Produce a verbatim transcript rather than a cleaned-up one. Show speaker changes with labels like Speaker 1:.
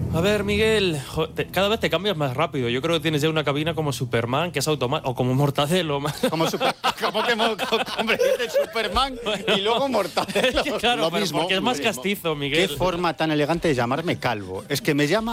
Speaker 1: A ver, Miguel, jo, te, cada vez te cambias más rápido. Yo creo que tienes ya una cabina como Superman, que es automático, o como Mortadelo.
Speaker 2: Como, super, como que mo, hombre, dice Superman y luego Mortadelo.
Speaker 1: Claro,
Speaker 2: lo
Speaker 1: pero
Speaker 2: mismo,
Speaker 1: porque es más
Speaker 2: lo mismo.
Speaker 1: castizo, Miguel.
Speaker 2: Qué forma tan elegante de llamarme calvo. Es que me llama